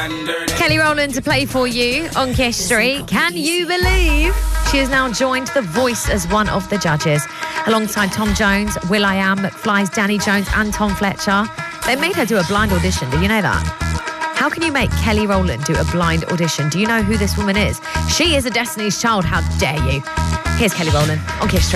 Kelly Rowland to play for you on Kiss Street. Can you believe she has now joined The Voice as one of the judges? Alongside Tom Jones, will.i.am, McFly's Danny Jones and Tom Fletcher. They made her do a blind audition. Did you know that? How can you make Kelly Rowland do a blind audition? Do you know who this woman is? She is a Destiny's Child. How dare you? Here's Kelly Rowland on Kiss Street.